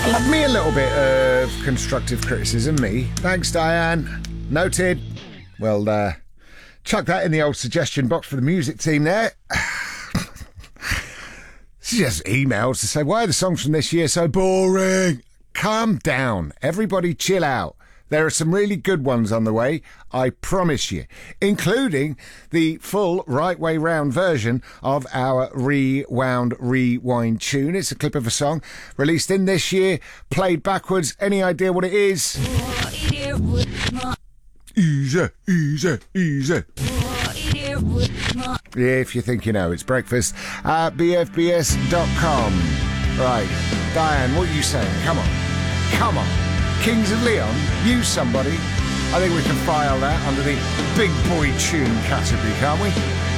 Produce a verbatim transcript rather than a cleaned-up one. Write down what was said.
Love me a little bit of constructive criticism, me. Thanks, Diane. Noted. Well, uh, chuck that in the old suggestion box for the music team there. It's just emails to say, why are the songs from this year so boring? Calm down. Everybody chill out. There are some really good ones on the way, I promise you, including the full right way round version of our Rewound Rewind tune. It's a clip of a song released in this year, played backwards. Any idea what it is? Easy, easy, easy. Yeah, if you think you know, it's breakfast at b f b s dot com. Right, Diane, what are you saying? Come on, come on. Kings of Leon, you somebody. I think we can file that under the big boy tune category, can't we?